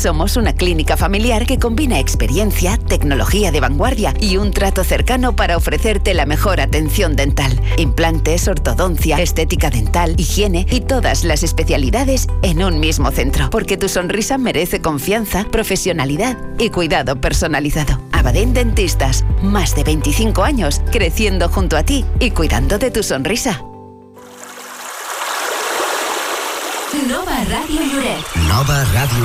Somos una clínica familiar que combina experiencia, tecnología de vanguardia y un trato cercano para ofrecerte la mejor atención dental. Implantes, ortodoncia, estética dental, higiene y todas las especialidades en un mismo centro. Porque tu sonrisa merece confianza, profesionalidad y cuidado personalizado. Abadén Dentistas, más de 25 años creciendo junto a ti y cuidando de tu sonrisa. Nova Radio Lloret. Nova Radio